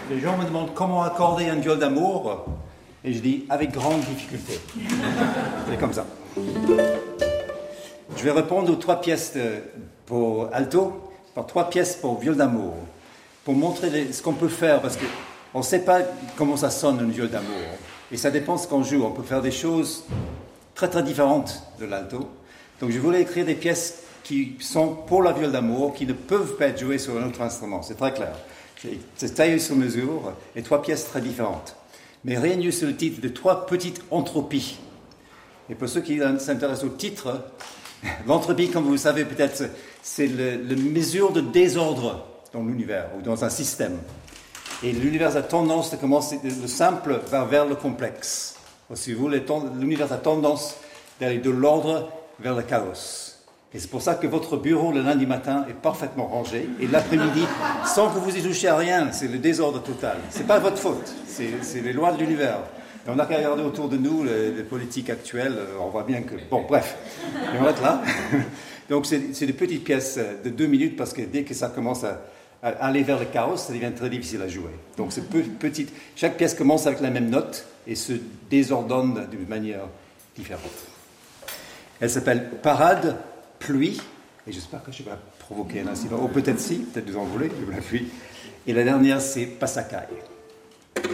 Les gens me demandent comment accorder un viol d'amour, et je dis avec grande difficulté. C'est comme ça. Je vais répondre aux 3 pièces pour alto, par 3 pièces pour viol d'amour, pour montrer ce qu'on peut faire, parce qu'on ne sait pas comment ça sonne un viol d'amour, et ça dépend de ce qu'on joue. On peut faire des choses très très différentes de l'alto. Donc je voulais écrire des pièces qui sont pour la viol d'amour, qui ne peuvent pas être jouées sur un autre instrument, c'est très clair. C'est taillé sur mesure, et 3 pièces très différentes. Mais réunies sur le titre de 3 petites entropies. Et pour ceux qui s'intéressent au titre, l'entropie, comme vous le savez peut-être, c'est la mesure de désordre dans l'univers ou dans un système. Et l'univers a tendance à commencer, le simple va vers le complexe. Ou si vous voulez, l'univers a tendance d'aller de l'ordre vers le chaos. Et c'est pour ça que votre bureau le lundi matin est parfaitement rangé. Et l'après-midi, sans que vous y touchiez à rien, c'est le désordre total. Ce n'est pas votre faute, c'est les lois de l'univers. Et on a qu'à regarder autour de nous les politiques actuelles, on voit bien que... Bon, bref, et on va être là. Donc c'est des petites pièces de 2 minutes, parce que dès que ça commence à aller vers le chaos, ça devient très difficile à jouer. Donc c'est petite. Chaque pièce commence avec la même note et se désordonne d'une manière différente. Elle s'appelle Parade, pluie, et j'espère que je vais provoquer un incident. Ou peut-être si, peut-être vous en voulez, la pluie. Et la dernière, c'est Passacaille.